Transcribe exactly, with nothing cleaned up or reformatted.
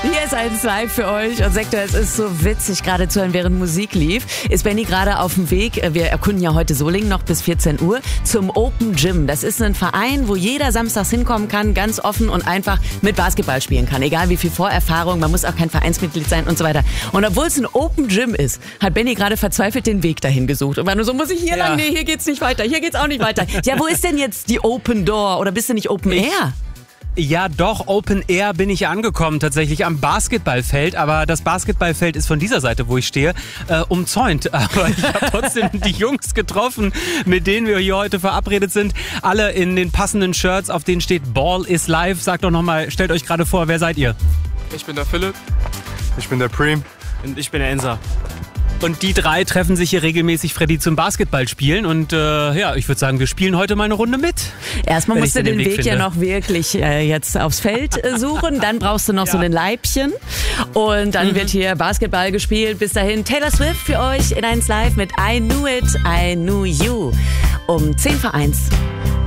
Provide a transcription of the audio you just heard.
Hier ist eins live für euch und Sektor, es ist so witzig gerade zu hören, während Musik lief. Ist Benni gerade auf dem Weg, wir erkunden ja heute Solingen noch bis vierzehn Uhr, zum Open Gym. Das ist ein Verein, wo jeder samstags hinkommen kann, ganz offen und einfach mit Basketball spielen kann. Egal wie viel Vorerfahrung, man muss auch kein Vereinsmitglied sein und so weiter. Und obwohl es ein Open Gym ist, hat Benni gerade verzweifelt den Weg dahin gesucht. Und war nur so, muss ich hier Ja. lang? Nee, hier geht's nicht weiter, hier geht's auch nicht weiter. Ja, wo ist denn jetzt die Open Door? Oder bist du nicht Open Ich- Air? Ja, doch, Open Air bin ich angekommen, tatsächlich am Basketballfeld. Aber das Basketballfeld ist von dieser Seite, wo ich stehe, äh, umzäunt. Aber ich habe trotzdem die Jungs getroffen, mit denen wir hier heute verabredet sind. Alle in den passenden Shirts, auf denen steht Ball is live. Sagt doch nochmal, stellt euch gerade vor, wer seid ihr? Ich bin der Philipp. Ich bin der Preem. Und ich bin der Enser. Und die drei treffen sich hier regelmäßig, Freddy, zum Basketballspielen. Und äh, ja, ich würde sagen, wir spielen heute mal eine Runde mit. Erstmal Wenn musst ich du denn den den Weg Weg ja finde. noch wirklich äh, jetzt aufs Feld äh, suchen. Dann brauchst du noch so ein Leibchen. Und dann wird hier Basketball gespielt. Bis dahin Taylor Swift für euch in eins live mit I Knew It, I Knew You. Um zehn vor eins.